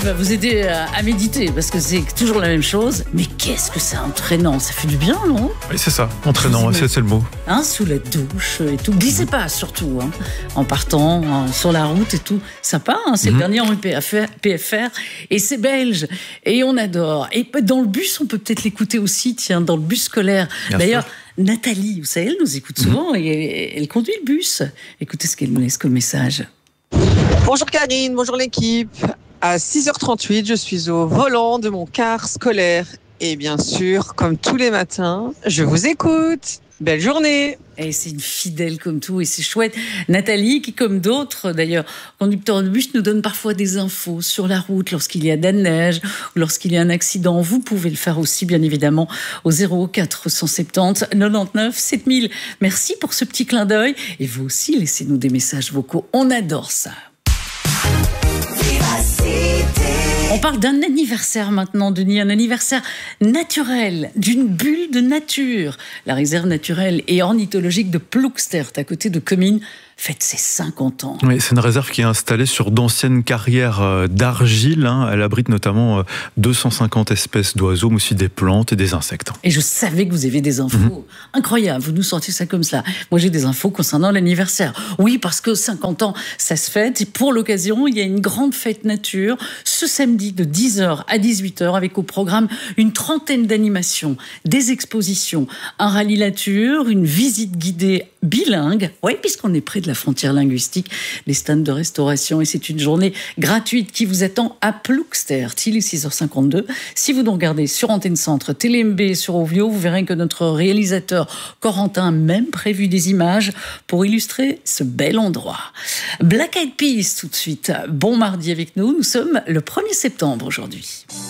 va vous aider à méditer, parce que c'est toujours la même chose. Mais qu'est-ce que c'est entraînant? Ça fait du bien, non? Oui, c'est ça, entraînant, c'est le mot. Hein, sous la douche et tout. Glissez pas, surtout, hein, en partant sur la route et tout. Sympa, hein, c'est le dernier en PFR. Et c'est belge. Et on adore. Et dans le bus, on peut peut-être l'écouter aussi, tiens, dans le bus scolaire. Bien D'ailleurs, sûr. Nathalie, vous savez, elle nous écoute souvent et elle conduit le bus. Écoutez ce qu'elle nous laisse comme message. Bonjour Karine, bonjour l'équipe. À 6h38, je suis au volant de mon car scolaire. Et bien sûr, comme tous les matins, je vous écoute. Belle journée. Et c'est une fidèle comme tout, et c'est chouette. Nathalie, qui comme d'autres, d'ailleurs, conducteurs de bus, nous donne parfois des infos sur la route lorsqu'il y a de la neige ou lorsqu'il y a un accident. Vous pouvez le faire aussi, bien évidemment, au 0470 99 7000. Merci pour ce petit clin d'œil. Et vous aussi, laissez-nous des messages vocaux. On adore ça. On parle d'un anniversaire maintenant, Denis, un anniversaire naturel, d'une bulle de nature. La réserve naturelle et ornithologique de Ploegstert, à côté de Comines, fête ses 50 ans. Oui, c'est une réserve qui est installée sur d'anciennes carrières d'argile. Elle abrite notamment 250 espèces d'oiseaux, mais aussi des plantes et des insectes. Et je savais que vous aviez des infos incroyables. Vous nous sortez ça comme ça. Moi, j'ai des infos concernant l'anniversaire. Oui, parce que 50 ans, ça se fête. Et pour l'occasion, il y a une grande fête nature ce samedi de 10h à 18h avec au programme une 30aine d'animations, des expositions, un rallye nature, une visite guidée bilingue. Oui, puisqu'on est près de la frontière linguistique, les stands de restauration, et c'est une journée gratuite qui vous attend à Ploegstert. Il est 6h52. Si vous nous regardez sur Antenne Centre, TéléMB sur Ovio, vous verrez que notre réalisateur Corentin a même prévu des images pour illustrer ce bel endroit. Black Eyed Peas tout de suite. Bon mardi avec nous. Nous sommes le 1er septembre aujourd'hui.